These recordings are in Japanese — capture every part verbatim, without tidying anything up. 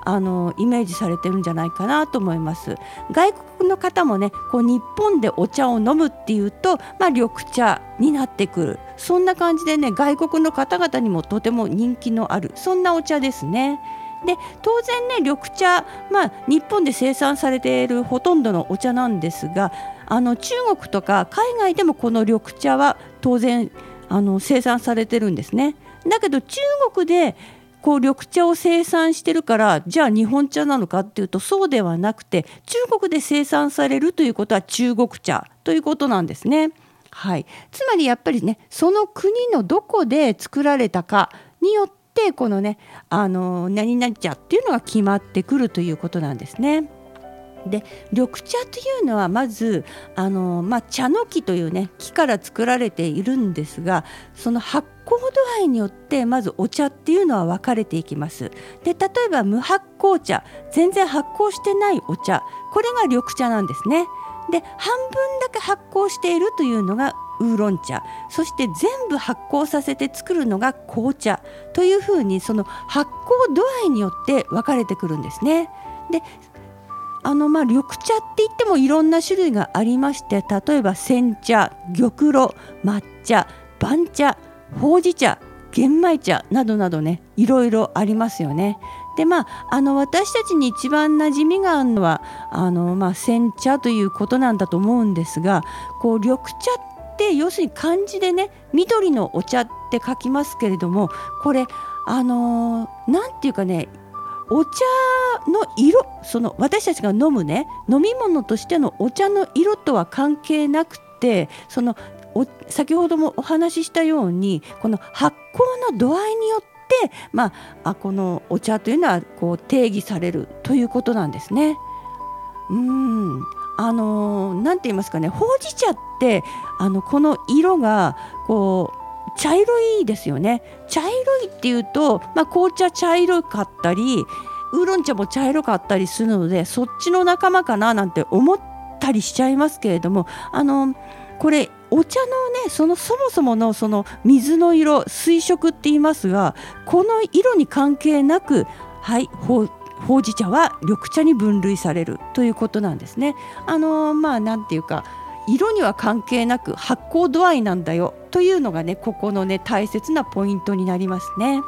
あのイメージされてるんじゃないかなと思います。外国の方もねこう日本でお茶を飲むっていうと、まあ、緑茶になってくる、そんな感じでね外国の方々にもとても人気のあるそんなお茶ですね。で当然ね緑茶、まあ、日本で生産されているほとんどのお茶なんですが、あの中国とか海外でもこの緑茶は当然あの生産されてるんですね。だけど中国でこう緑茶を生産してるからじゃあ日本茶なのかっていうとそうではなくて、中国で生産されるということは中国茶ということなんですね。はい、つまりやっぱりねその国のどこで作られたかによってこのねあの何々茶っていうのが決まってくるということなんですね。で緑茶というのはまずあの、まあ、茶の木という、ね、木から作られているんですが、その発酵度合いによってまずお茶っていうのは分かれていきます。で例えば無発酵茶、全然発酵してないお茶、これが緑茶なんですね。で半分だけ発酵しているというのがウーロン茶、そして全部発酵させて作るのが紅茶というふうに、その発酵度合いによって分かれてくるんですね。であのまあ緑茶って言ってもいろんな種類がありまして、例えば煎茶、玉露、抹茶、番茶、ほうじ茶、玄米茶などなどねいろいろありますよね。でまあ、あの私たちに一番馴染みがあるのはあの、まあ、煎茶ということなんだと思うんですが、こう緑茶って要するに漢字でね緑のお茶って書きますけれども、これあのなんていうかねお茶の色、その私たちが飲むね飲み物としてのお茶の色とは関係なくて、そのお先ほどもお話ししたようにこの発酵の度合いによって、まあ、あこのお茶というのはこう定義されるということなんですね。うーんあのなんて言いますかね、ほうじ茶ってあのこの色がこう茶色いですよね。茶色いっていうと、まあ、紅茶茶色かったりウーロン茶も茶色かったりするので、そっちの仲間かななんて思ったりしちゃいますけれども、あのこれお茶のねそのそもそものその水の色、水色って言いますが、この色に関係なく、はいほうほうじ茶は緑茶に分類されるということなんですね。あのまあなんていうか色には関係なく発酵度合いなんだよというのがねここのね大切なポイントになりますね。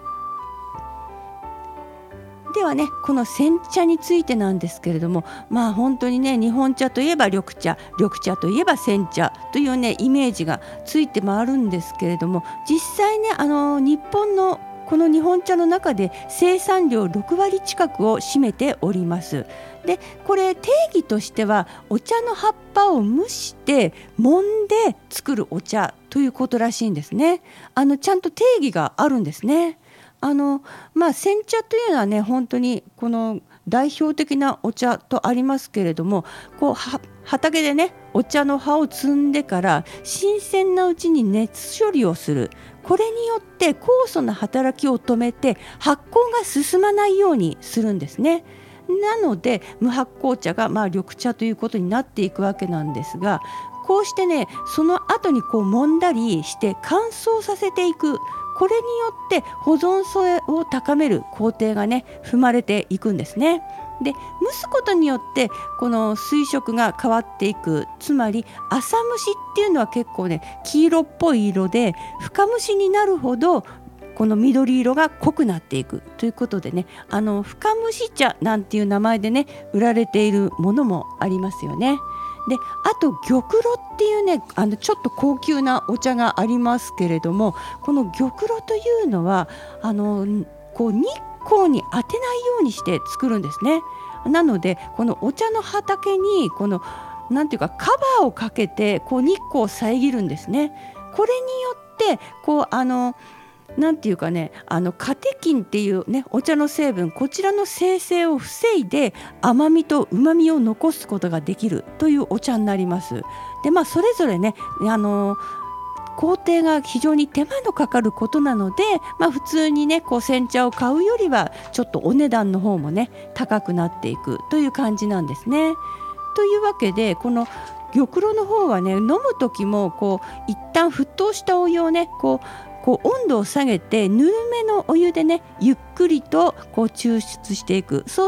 ではねこの煎茶についてなんですけれども、まあ本当にね日本茶といえば緑茶、緑茶といえば煎茶というねイメージがついて回るんですけれども、実際ねあの日本のこの日本茶の中で生産量ろくわり近くを占めております。でこれ定義としてはお茶の葉っぱを蒸して揉んで作るお茶ということらしいんですね。あのちゃんと定義があるんですね。あのまあ煎茶というのはね本当にこの代表的なお茶とありますけれども、こうは畑でねお茶の葉を摘んでから新鮮なうちに熱処理をする、これによって酵素の働きを止めて発酵が進まないようにするんですね。なので無発酵茶がまあ緑茶ということになっていくわけなんですが、こうしてねその後にこう揉んだりして乾燥させていく、これによって保存性を高める工程がね踏まれていくんですね。で蒸すことによってこの水色が変わっていく、つまり浅蒸しっていうのは結構ね黄色っぽい色で、深蒸しになるほどこの緑色が濃くなっていくということでね、あの深蒸し茶なんていう名前でね売られているものもありますよね。であと玉露っていうねあのちょっと高級なお茶がありますけれども、この玉露というのはあのこう日光に当てないようにして作るんですね。なのでこのお茶の畑にこのなんていうかカバーをかけてこう日光を遮るんですね。これによってこうあのなんていうかねあのカテキンっていうねお茶の成分、こちらの生成を防いで甘みと旨みを残すことができるというお茶になります。でまあそれぞれねあの工程が非常に手間のかかることなので、まあ、普通にねこう煎茶を買うよりはちょっとお値段の方もね高くなっていくという感じなんですね。というわけでこの玉露の方はね飲む時もこう一旦沸騰したお湯をねこうこう温度を下げてぬるめのお湯でねゆっくりとこう抽出していく。そう